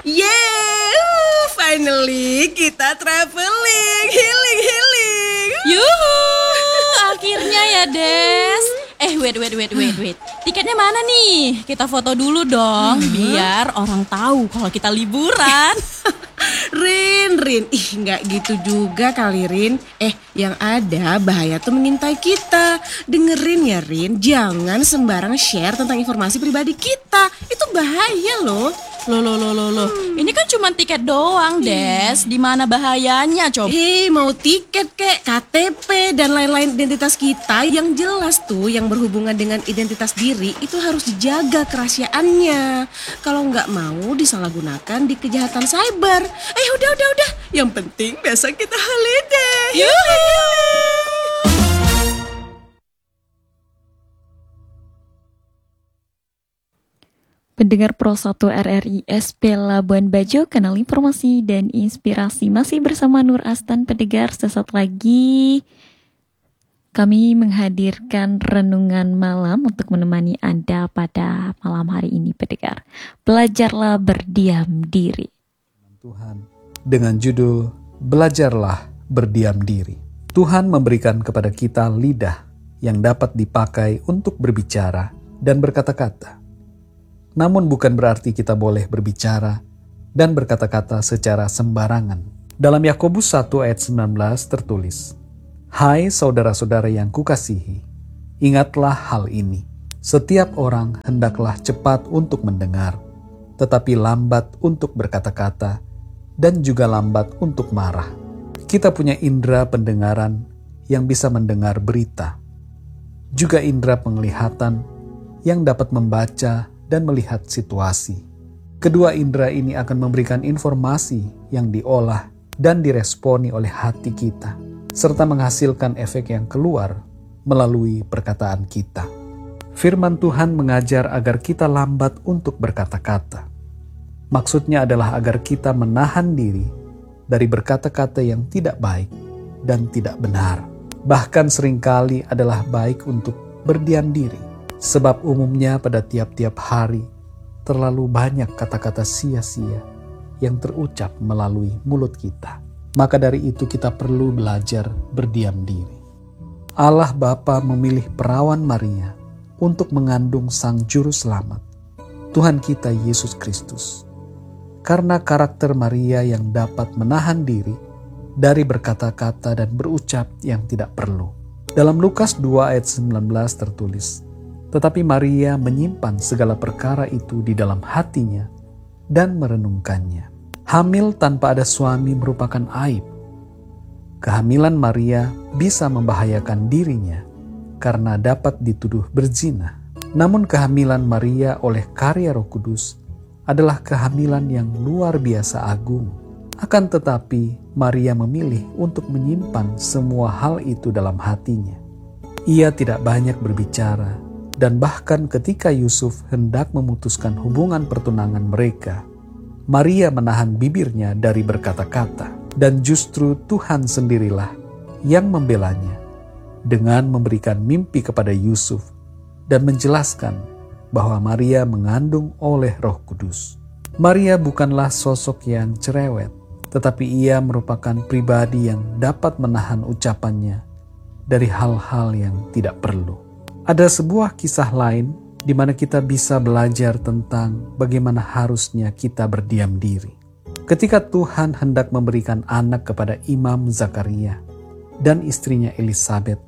Yeay, finally kita traveling, healing. Yuhu, akhirnya ya Des. Wait. Tiketnya mana nih? Kita foto dulu dong, biar orang tahu kalau kita liburan. Rin, nggak gitu juga kali Rin. Yang ada bahaya tuh mengintai kita. Dengerin ya Rin, jangan sembarang share tentang informasi pribadi kita. Itu bahaya loh. Loh. Ini kan cuma tiket doang, Des. Di mana bahayanya coba? Mau tiket kek, KTP dan lain-lain identitas kita yang jelas tuh yang berhubungan dengan identitas diri itu harus dijaga kerahasiaannya. Kalau nggak mau disalahgunakan di kejahatan cyber. Udah. Yang penting besok kita holiday. Pendengar Pro 1 RRI SP Labuan Bajo, kanal informasi dan inspirasi. Masih bersama Nur Astan pendengar. Sesaat lagi kami menghadirkan renungan malam untuk menemani Anda pada malam hari ini pendengar. Belajarlah berdiam diri. Tuhan dengan judul Belajarlah Berdiam Diri. Tuhan memberikan kepada kita lidah yang dapat dipakai untuk berbicara dan berkata-kata. Namun bukan berarti kita boleh berbicara dan berkata-kata secara sembarangan. Dalam Yakobus 1 ayat 19 tertulis, "Hai saudara-saudara yang kukasihi, ingatlah hal ini. Setiap orang hendaklah cepat untuk mendengar, tetapi lambat untuk berkata-kata, dan juga lambat untuk marah." Kita punya indera pendengaran yang bisa mendengar berita, juga indera penglihatan yang dapat membaca dan melihat situasi. Kedua indera ini akan memberikan informasi yang diolah dan diresponi oleh hati kita, serta menghasilkan efek yang keluar melalui perkataan kita. Firman Tuhan mengajar agar kita lambat untuk berkata-kata. Maksudnya adalah agar kita menahan diri dari berkata-kata yang tidak baik dan tidak benar. Bahkan seringkali adalah baik untuk berdiam diri. Sebab umumnya pada tiap-tiap hari terlalu banyak kata-kata sia-sia yang terucap melalui mulut kita. Maka dari itu kita perlu belajar berdiam diri. Allah Bapa memilih perawan Maria untuk mengandung Sang Juru Selamat, Tuhan kita Yesus Kristus. Karena karakter Maria yang dapat menahan diri dari berkata-kata dan berucap yang tidak perlu. Dalam Lukas 2 ayat 19 tertulis, "Tetapi Maria menyimpan segala perkara itu di dalam hatinya dan merenungkannya." Hamil tanpa ada suami merupakan aib. Kehamilan Maria bisa membahayakan dirinya karena dapat dituduh berzina. Namun kehamilan Maria oleh karya Roh Kudus adalah kehamilan yang luar biasa agung. Akan tetapi Maria memilih untuk menyimpan semua hal itu dalam hatinya. Ia tidak banyak berbicara, dan bahkan ketika Yusuf hendak memutuskan hubungan pertunangan mereka, Maria menahan bibirnya dari berkata-kata, dan justru Tuhan sendirilah yang membelanya dengan memberikan mimpi kepada Yusuf dan menjelaskan bahwa Maria mengandung oleh Roh Kudus. Maria bukanlah sosok yang cerewet, tetapi ia merupakan pribadi yang dapat menahan ucapannya dari hal-hal yang tidak perlu. Ada sebuah kisah lain di mana kita bisa belajar tentang bagaimana harusnya kita berdiam diri. Ketika Tuhan hendak memberikan anak kepada Imam Zakaria dan istrinya Elisabet,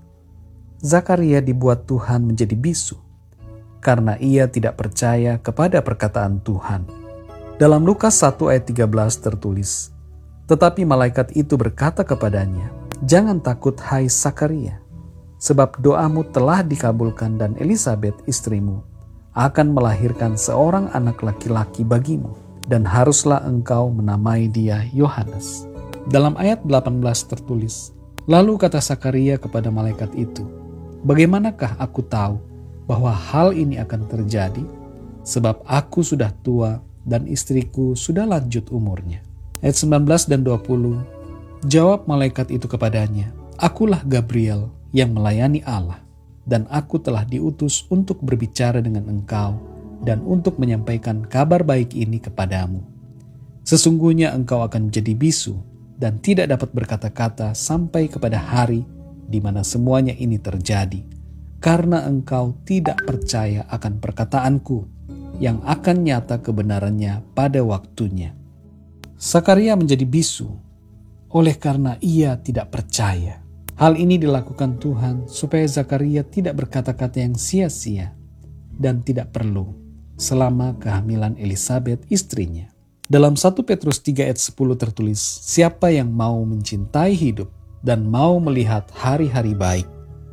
Zakaria dibuat Tuhan menjadi bisu karena ia tidak percaya kepada perkataan Tuhan. Dalam Lukas 1 ayat 13 tertulis, "Tetapi malaikat itu berkata kepadanya, 'Jangan takut hai Zakaria, sebab doamu telah dikabulkan dan Elisabet istrimu akan melahirkan seorang anak laki-laki bagimu, dan haruslah engkau menamai dia Yohanes.'" Dalam ayat 18 tertulis, "Lalu kata Zakaria kepada malaikat itu, 'Bagaimanakah aku tahu bahwa hal ini akan terjadi? Sebab aku sudah tua dan istriku sudah lanjut umurnya.'" Ayat 19 dan 20, jawab malaikat itu kepadanya, "Akulah Gabriel yang melayani Allah, dan aku telah diutus untuk berbicara dengan engkau dan untuk menyampaikan kabar baik ini kepadamu. Sesungguhnya engkau akan menjadi bisu dan tidak dapat berkata-kata sampai kepada hari di mana semuanya ini terjadi, karena engkau tidak percaya akan perkataanku yang akan nyata kebenarannya pada waktunya. Sakaria menjadi bisu oleh karena ia tidak percaya. Hal ini dilakukan Tuhan supaya Zakaria tidak berkata-kata yang sia-sia dan tidak perlu selama kehamilan Elisabet istrinya. Dalam 1 Petrus 3 ayat 10 tertulis, siapa yang mau mencintai hidup dan mau melihat hari-hari baik,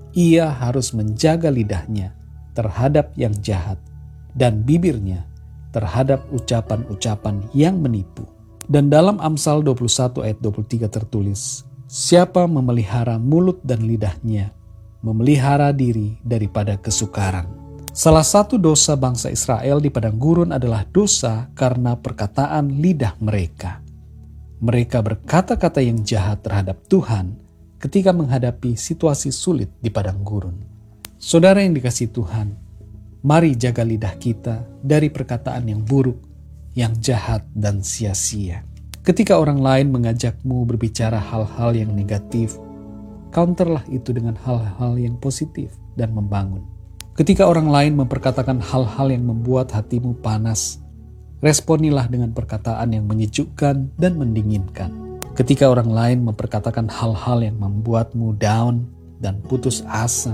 ia harus menjaga lidahnya terhadap yang jahat dan bibirnya terhadap ucapan-ucapan yang menipu. Dan dalam Amsal 21 ayat 23 tertulis, siapa memelihara mulut dan lidahnya, memelihara diri daripada kesukaran. Salah satu dosa bangsa Israel di padang gurun adalah dosa karena perkataan lidah mereka. Mereka berkata-kata yang jahat terhadap Tuhan ketika menghadapi situasi sulit di padang gurun. Saudara yang dikasihi Tuhan, mari jaga lidah kita dari perkataan yang buruk, yang jahat dan sia-sia. Ketika orang lain mengajakmu berbicara hal-hal yang negatif, counterlah itu dengan hal-hal yang positif dan membangun. Ketika orang lain memperkatakan hal-hal yang membuat hatimu panas, responilah dengan perkataan yang menyejukkan dan mendinginkan. Ketika orang lain memperkatakan hal-hal yang membuatmu down dan putus asa,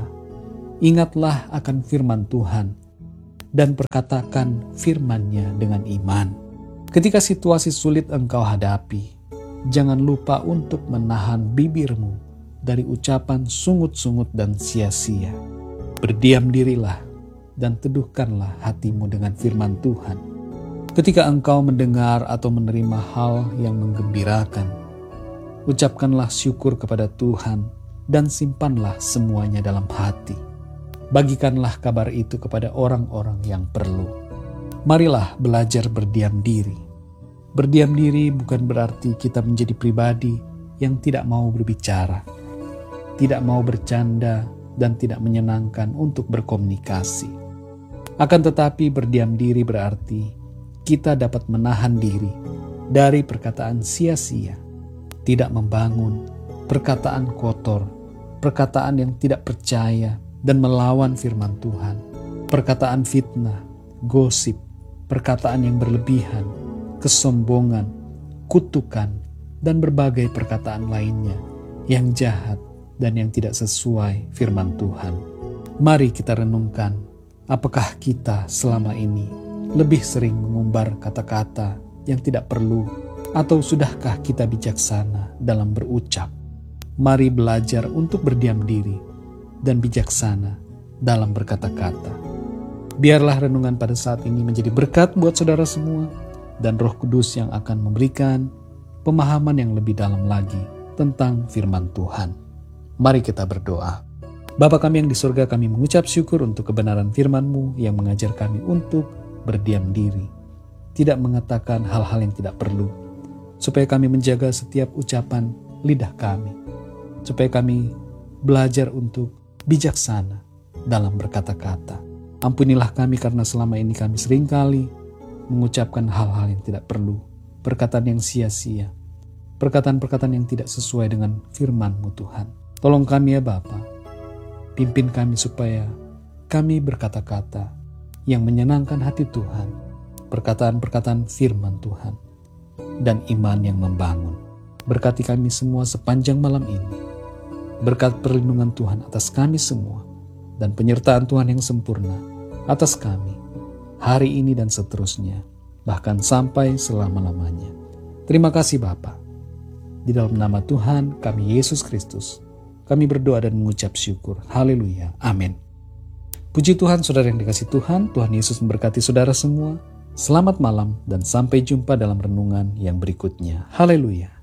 ingatlah akan firman Tuhan dan perkatakan firman-Nya dengan iman. Ketika situasi sulit engkau hadapi, jangan lupa untuk menahan bibirmu dari ucapan sungut-sungut dan sia-sia. Berdiam dirilah dan teduhkanlah hatimu dengan firman Tuhan. Ketika engkau mendengar atau menerima hal yang menggembirakan, ucapkanlah syukur kepada Tuhan dan simpanlah semuanya dalam hati. Bagikanlah kabar itu kepada orang-orang yang perlu. Marilah belajar berdiam diri. Berdiam diri bukan berarti kita menjadi pribadi yang tidak mau berbicara, tidak mau bercanda, dan tidak menyenangkan untuk berkomunikasi. Akan tetapi berdiam diri berarti kita dapat menahan diri dari perkataan sia-sia, tidak membangun, perkataan kotor, perkataan yang tidak percaya dan melawan firman Tuhan, perkataan fitnah, gosip, perkataan yang berlebihan, kesombongan, kutukan, dan berbagai perkataan lainnya yang jahat dan yang tidak sesuai firman Tuhan. Mari kita renungkan, apakah kita selama ini lebih sering mengumbar kata-kata yang tidak perlu, atau sudahkah kita bijaksana dalam berucap? Mari belajar untuk berdiam diri dan bijaksana dalam berkata-kata. Biarlah renungan pada saat ini menjadi berkat buat saudara semua, dan Roh Kudus yang akan memberikan pemahaman yang lebih dalam lagi tentang firman Tuhan. Mari kita berdoa. Bapa kami yang di surga, kami mengucap syukur untuk kebenaran firman-Mu yang mengajar kami untuk berdiam diri, tidak mengatakan hal-hal yang tidak perlu, supaya kami menjaga setiap ucapan lidah kami, supaya kami belajar untuk bijaksana dalam berkata-kata. Ampunilah kami karena selama ini kami seringkali mengucapkan hal-hal yang tidak perlu, perkataan yang sia-sia, perkataan-perkataan yang tidak sesuai dengan firman-Mu Tuhan. Tolong kami ya Bapa, pimpin kami supaya kami berkata-kata yang menyenangkan hati Tuhan, perkataan-perkataan firman Tuhan, dan iman yang membangun. Berkati kami semua sepanjang malam ini. Berkat perlindungan Tuhan atas kami semua, dan penyertaan Tuhan yang sempurna atas kami, hari ini dan seterusnya, bahkan sampai selama-lamanya. Terima kasih Bapa. Di dalam nama Tuhan kami Yesus Kristus, kami berdoa dan mengucap syukur. Haleluya. Amin. Puji Tuhan, saudara yang dikasihi Tuhan, Tuhan Yesus memberkati saudara semua. Selamat malam dan sampai jumpa dalam renungan yang berikutnya. Haleluya.